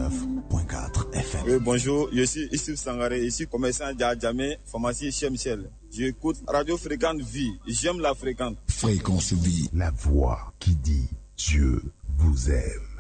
89.4 FM. Oui, bonjour, je suis Issif Sangaré, ici commerçant Djamé, pharmacie chez Michel. J'écoute Radio Fréquente Vie, j'aime la fréquente. Fréquence Vie, la voix qui dit Dieu vous aime.